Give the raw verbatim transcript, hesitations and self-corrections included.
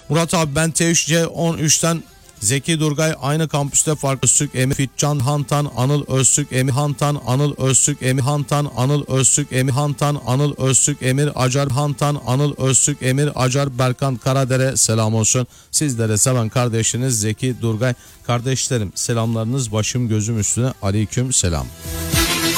Murat abi ben T üç C on üçten Zeki Durgay aynı kampüste farklı Öztürk Emi Fitcan Hantan Anıl Öztürk Emi Hantan Anıl Öztürk Emi Hantan Anıl Öztürk Emi Hantan Anıl Öztürk Emir Acar Hantan Anıl Öztürk Emir Acar Berkan Karadere selam olsun. Sizlere seven kardeşiniz Zeki Durgay. Kardeşlerim selamlarınız başım gözüm üstüne, aleyküm selam.